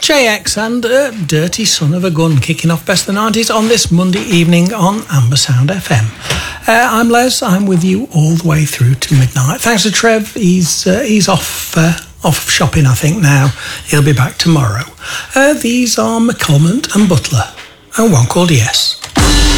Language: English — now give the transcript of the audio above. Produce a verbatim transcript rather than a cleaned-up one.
J X and uh, Dirty Son of a Gun kicking off Best of the nineties on this Monday evening on Amber Sound F M. Uh, I'm Les. I'm with you all the way through to midnight. Thanks to Trev. He's uh, he's off uh, off shopping, I think, now. He'll be back tomorrow. Uh, these are McColmont and Butler, and one called Yes.